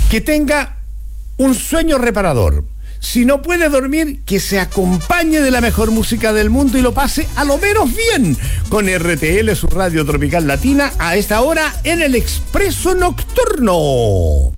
Que tenga un sueño reparador. Si no puede dormir, que se acompañe de la mejor música del mundo y lo pase a lo menos bien con RTL, su radio tropical latina, a esta hora en el Expreso Nocturno.